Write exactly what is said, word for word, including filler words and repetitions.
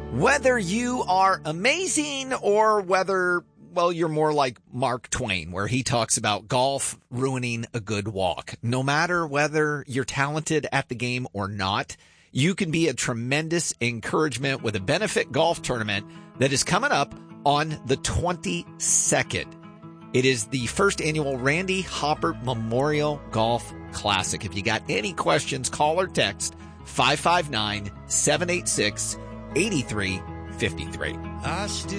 Whether you are amazing or whether, well, you're more like Mark Twain, where he talks about golf ruining a good walk. No matter whether you're talented at the game or not, you can be a tremendous encouragement with a benefit golf tournament that is coming up on the twenty-second. It is the first annual Randy Hopper Memorial Golf Classic. If you got any questions, call or text five five nine, seven eight six, eight three five three.